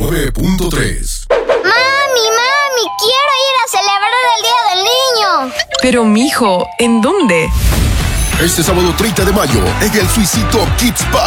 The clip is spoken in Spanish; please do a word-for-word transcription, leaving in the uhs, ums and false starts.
nueve punto tres. ¡Mami, mami! ¡Quiero ir a celebrar el Día del Niño! Pero, mijo, ¿en dónde? Este sábado treinta de mayo, en el Suicito Kids Park.